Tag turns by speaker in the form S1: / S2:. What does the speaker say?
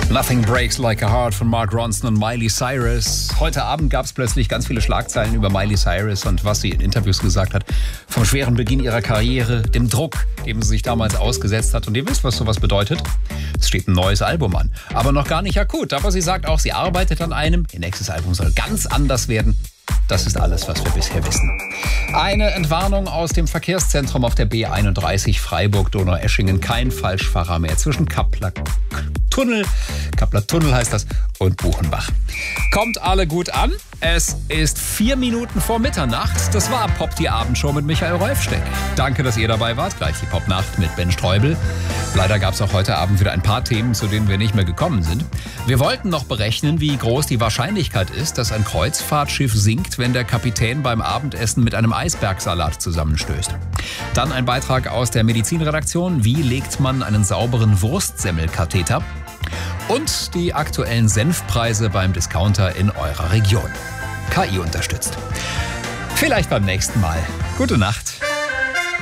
S1: Nothing Breaks Like a Heart von Mark Ronson und Miley Cyrus. Heute Abend gab es plötzlich ganz viele Schlagzeilen über Miley Cyrus und was sie in Interviews gesagt hat. Vom schweren Beginn ihrer Karriere, dem Druck, dem sie sich damals ausgesetzt hat. Und ihr wisst, was sowas bedeutet. Es steht ein neues Album an. Aber noch gar nicht akut. Aber sie sagt auch, sie arbeitet an einem. Ihr nächstes Album soll ganz anders werden. Das ist alles, was wir bisher wissen. Eine Entwarnung aus dem Verkehrszentrum auf der B31 Freiburg-Donaueschingen. Kein Falschfahrer mehr zwischen Kappler Tunnel heißt das, und Buchenbach. Kommt alle gut an. Es ist 4 Minuten vor Mitternacht. Das war Pop, die Abendshow mit Michael Rolfsteck. Danke, dass ihr dabei wart. Gleich die Popnacht mit Ben Streubel. Leider gab es auch heute Abend wieder ein paar Themen, zu denen wir nicht mehr gekommen sind. Wir wollten noch berechnen, wie groß die Wahrscheinlichkeit ist, dass ein Kreuzfahrtschiff sinkt, wenn der Kapitän beim Abendessen mit einem Eisbergsalat zusammenstößt. Dann ein Beitrag aus der Medizinredaktion. Wie legt man einen sauberen Wurstsemmelkatheter? Und die aktuellen Senfpreise beim Discounter in eurer Region. KI unterstützt. Vielleicht beim nächsten Mal. Gute Nacht.